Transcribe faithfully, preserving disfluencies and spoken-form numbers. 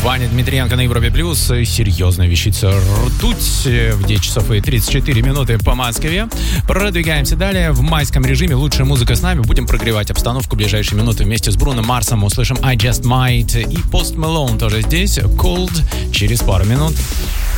Ваня Дмитриенко на Европе Плюс. Серьезная вещица «Ртуть» в девять часов и тридцать четыре минуты по Москве. Продвигаемся далее. В майском режиме лучшая музыка с нами. Будем прогревать обстановку в ближайшие минуты вместе с Бруно Марсом. Услышим I Just Might и Post Malone тоже здесь. Cold через пару минут.